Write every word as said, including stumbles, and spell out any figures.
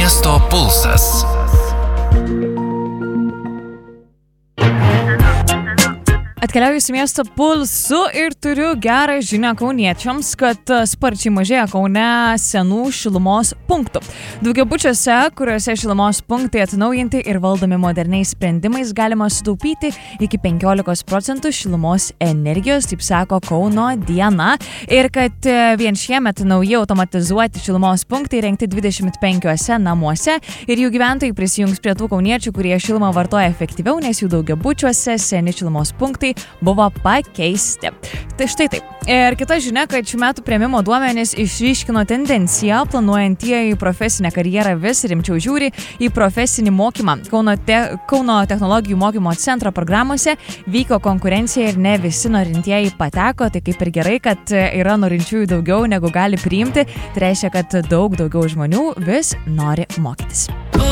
Miesto pulsas. Atkeliauju į miesto pulsu ir turiu gerą žinią kauniečiams, kad sparčiai mažėja Kaune senų šilumos punktų. Daugiabučiuose, kuriuose šilumos punktai atnaujinti ir valdomi moderniais sprendimais, galima sutaupyti iki penkiolikos procentų šilumos energijos, taip sako Kauno diena. Ir kad vien šiemet nauji automatizuoti šilumos punktai rengti dvidešimt penkiuose namuose ir jų gyventojai prisijungs prie tų kauniečių, kurie šilumą vartoja efektyviau, nes jų daugiabučiuose seni šilumos punktai buvo pakeisti. Tai štai taip. Ir kita žinia, kad šių metų priėmimo duomenys išryškino tendenciją, planuojantieji profesinę karjerą vis rimčiau žiūri į profesinį mokymą. Kauno, te, Kauno technologijų mokymo centro programuose vyko konkurencija ir ne visi norintieji pateko, tai kaip ir gerai, kad yra norinčiųjų daugiau negu gali priimti. Tai reiškia, kad daug daugiau žmonių vis nori mokytis.